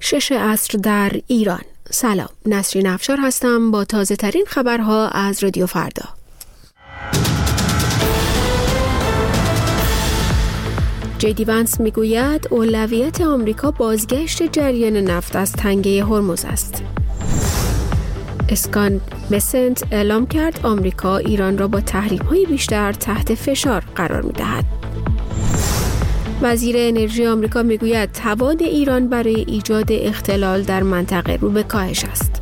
6 عصر در ایران. سلام، نسرین افشار هستم با تازه ترین خبرها از رادیو فردا. جدی ونس میگوید اولویت آمریکا بازگشت جریان نفت از تنگه هرمز است. اسکات بسنت اعلام کرد آمریکا ایران را با تحریم‌های بیشتر تحت فشار قرار می‌دهد. وزیر انرژی آمریکا میگوید توان ایران برای ایجاد اختلال در منطقه رو به کاهش است.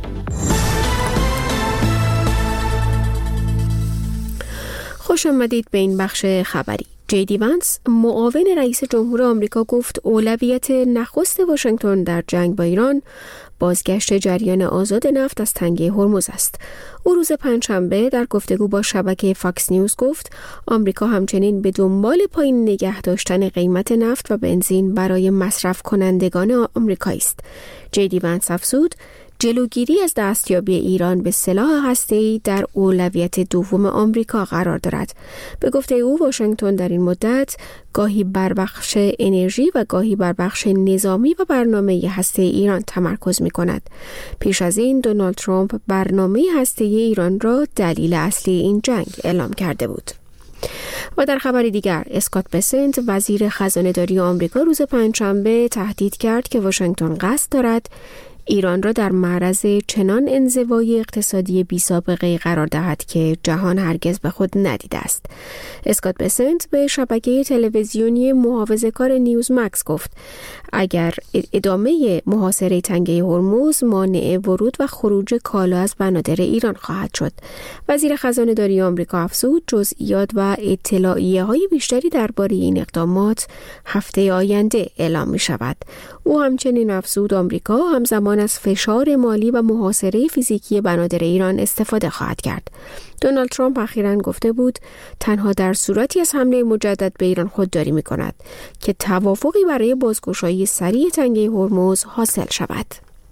خوش آمدید به این بخش خبری. جدی ونس معاون رئیس جمهور آمریکا گفت اولویت نخست واشنگتن در جنگ با ایران بازگشت جریان آزاد نفت از تنگه هرمز است. او روز پنجشنبه در گفتگو با شبکه فاکس نیوز گفت آمریکا همچنین به دنبال پایین نگه داشتن قیمت نفت و بنزین برای مصرف کنندگان آمریکایی است. جدی ونس افزود جلوگیری از دستیابی ایران به سلاح هسته‌ای در اولویت دوم آمریکا قرار دارد. به گفته او واشنگتن در این مدت گاهی بر بخش انرژی و گاهی بر بخش نظامی و برنامه هسته‌ای ایران تمرکز می‌کند. پیش از این دونالد ترامپ برنامه هسته‌ای ایران را دلیل اصلی این جنگ اعلام کرده بود. و در خبری دیگر اسکات بسنت وزیر خزانه‌داری آمریکا روز پنجشنبه تهدید کرد که واشنگتن قصد دارد ایران را در معرض چنان انزوای اقتصادی بی‌سابقه قرار دهد که جهان هرگز به خود ندیده است. اسکات بسنت به شبکه تلویزیونی محافظه‌کار نیوزمکس گفت اگر ادامه محاصره تنگه هرمز مانع ورود و خروج کالا از بنادر ایران خواهد شد. وزیر خزانه‌داری آمریکا افزود جزئیات و اطلاعیه‌های بیشتری درباره این اقدامات هفته آینده اعلام می‌شود. او همچنین افزود آمریکا همزمان از فشار مالی و محاصره فیزیکی بنادر ایران استفاده خواهد کرد. دونالد ترامپ اخیراً گفته بود تنها در صورتی از حمله مجدد به ایران خودداری می‌کند که توافقی برای بازگشایی سریع تنگه هرمز حاصل شود.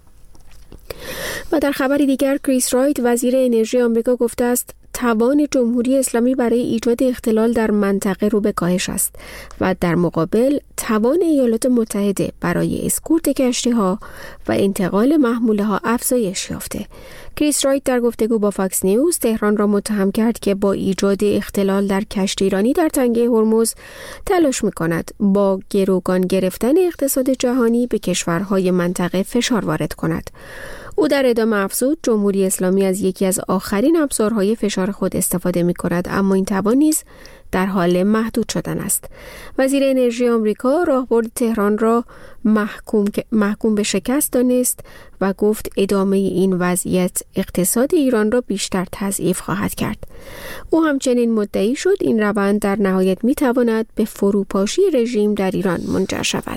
و در خبری دیگر کریس رایت وزیر انرژی آمریکا گفته است توان جمهوری اسلامی برای ایجاد اختلال در منطقه رو به کاهش است و در مقابل توان ایالات متحده برای اسکورت کشتی‌ها و انتقال محموله‌ها افزایش یافته. کریس رایت در گفتگو با فاکس نیوز تهران را متهم کرد که با ایجاد اختلال در کشتیرانی در تنگه هرمز تلاش می‌کند با گروگان گرفتن اقتصاد جهانی به کشورهای منطقه فشار وارد کند. او در ادامه افزود جمهوری اسلامی از یکی از آخرین ابزارهای فشار خود استفاده می‌کند اما این توان نیز در حال محدود شدن است. وزیر انرژی آمریکا راهبرد تهران را محکوم به شکست دانست و گفت ادامه این وضعیت اقتصاد ایران را بیشتر تضعیف خواهد کرد. او همچنین مدعی شد این روند در نهایت می‌تواند به فروپاشی رژیم در ایران منجر شود.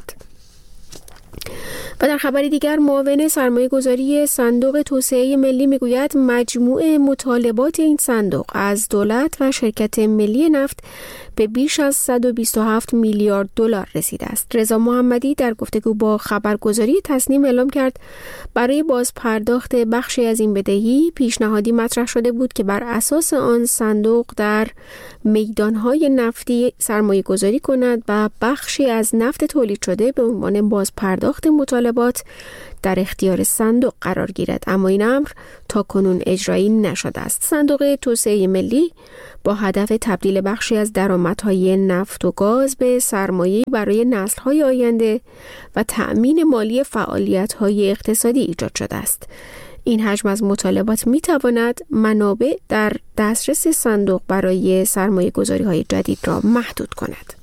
و در خبری دیگر معاون سرمایه‌گذاری صندوق توسعه ملی میگوید مجموع مطالبات این صندوق از دولت و شرکت ملی نفت به بیش از 127 میلیارد دلار رسیده است. رضا محمدی در گفتگو با خبرگزاری تصنیم اعلام کرد برای بازپرداخت بخشی از این بدهی پیشنهادی مطرح شده بود که بر اساس آن صندوق در میدانهای نفتی سرمایه‌گذاری کند و بخشی از نفت تولید شده به عنوان بازپرداخت مطالبات در اختیار صندوق قرار گیرد، اما این امر تاکنون اجرایی نشده است. صندوق توسعه ملی با هدف تبدیل بخشی از درآمدهای نفت و گاز به سرمایه برای نسل‌های آینده و تأمین مالی فعالیت‌های اقتصادی ایجاد شده است. این حجم از مطالبات می‌تواند منابع در دسترس صندوق برای سرمایه‌گذاری‌های جدید را محدود کند.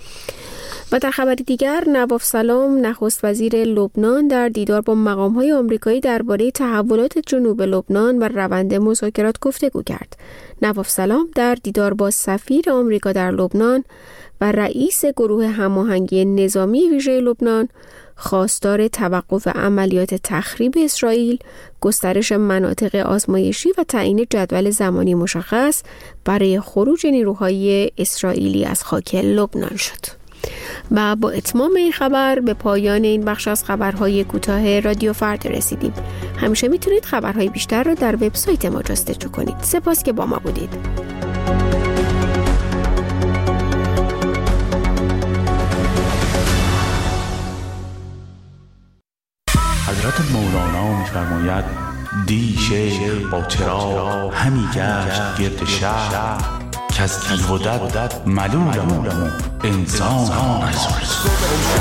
و در خبر دیگر نواف سلام نخست وزیر لبنان در دیدار با مقام‌های آمریکایی درباره تحولات جنوب لبنان و روند مذاکرات گفتگو کرد. نواف سلام در دیدار با سفیر آمریکا در لبنان و رئیس گروه هماهنگی نظامی ویژه لبنان خواستار توقف عملیات تخریب اسرائیل، گسترش مناطق آزمایشی و تعیین جدول زمانی مشخص برای خروج نیروهای اسرائیلی از خاک لبنان شد. و با اتمام این خبر به پایان این بخش از خبرهای کوتاه رادیو فردا رسیدیم. همیشه میتونید خبرهای بیشتر رو در وبسایت ما جستجو کنید. سپاس که با ما بودید. حضرت مولانا می‌فرماید دی شیخ با چراغ همی گشت گرد شهر که از تیغ و دد ملولم انسان از